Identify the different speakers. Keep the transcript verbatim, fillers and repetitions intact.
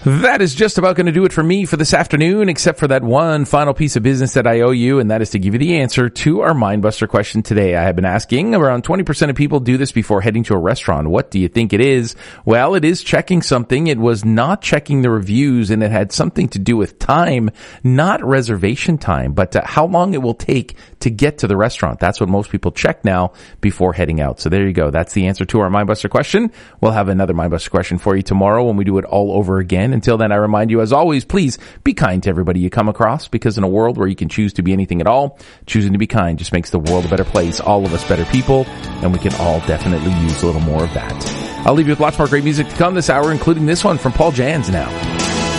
Speaker 1: That is just about going to do it for me for this afternoon, except for that one final piece of business that I owe you, and that is to give you the answer to our Mindbuster question today. I have been asking, around twenty percent of people do this before heading to a restaurant. What do you think it is? Well, it is checking something. It was not checking the reviews, and it had something to do with time, not reservation time, but uh, how long it will take to get to the restaurant. That's what most people check now before heading out. So there you go. That's the answer to our Mindbuster question. We'll have another Mindbuster question for you tomorrow when we do it all over again. Until then, I remind you, as always, please be kind to everybody you come across, because in a world where you can choose to be anything at all, choosing to be kind just makes the world a better place, all of us better people, and we can all definitely use a little more of that. I'll leave you with lots more great music to come this hour, including this one from Paul Jans now.